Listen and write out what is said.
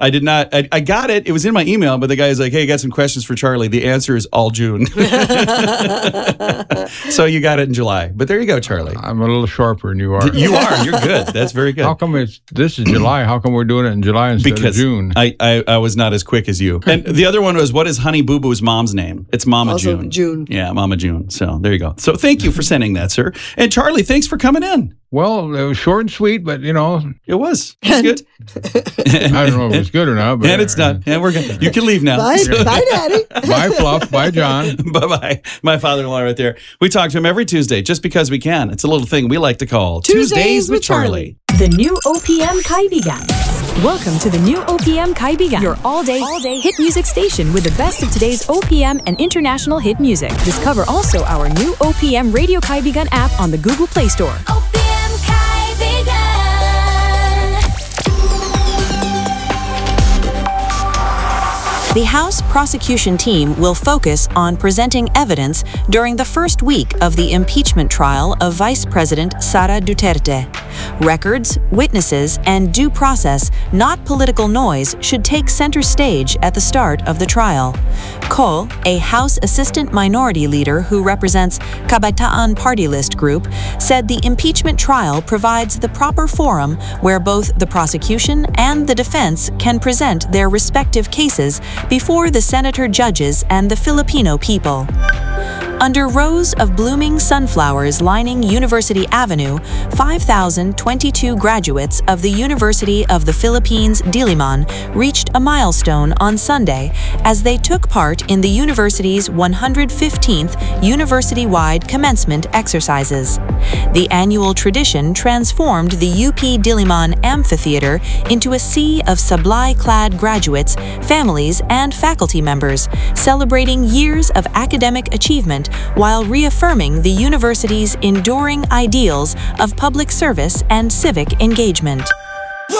I did not. I got it. It was in my email, but the guy is like, hey, I got some questions for Charlie. The answer is all June. So you got it in July. But there you go, Charlie. I'm a little sharper than you are. You are. You're good. That's very good. How come this is July? How come we're doing it in July instead of June? I was not as quick as you. And the other one was, what is Honey Boo Boo's mom's name? It's Mama Also June. Yeah, Mama June. So there you go. So thank you for sending that, sir. And Charlie, thanks for coming in. Well, it was short and sweet, but It was. It was good. I don't know if it's good or not. But, And it's not. And we're good. You can leave now. Bye, bye, Daddy. Bye, Fluff. Bye, John. Bye-bye. My father-in-law right there. We talk to him every Tuesday just because we can. It's a little thing we like to call Tuesdays with Charlie. The new OPM Kaibigan. Welcome to the new OPM Kaibigan, your all-day hit music station with the best of today's OPM and international hit music. Discover also our new OPM Radio Kaibigan app on the Google Play Store. OPM Kaibigan. The House prosecution team will focus on presenting evidence during the first week of the impeachment trial of Vice President Sara Duterte. Records, witnesses, and due process, not political noise, should take center stage at the start of the trial. Ko, a House Assistant Minority Leader who represents Kabataan Party List Group, said the impeachment trial provides the proper forum where both the prosecution and the defense can present their respective cases before the senator judges and the Filipino people. Under rows of blooming sunflowers lining University Avenue, 5,022 graduates of the University of the Philippines, Diliman, reached a milestone on Sunday as they took part in the university's 115th university-wide commencement exercises. The annual tradition transformed the UP Diliman Amphitheater into a sea of sablay-clad graduates, families, and faculty members, celebrating years of academic achievement while reaffirming the university's enduring ideals of public service and civic engagement.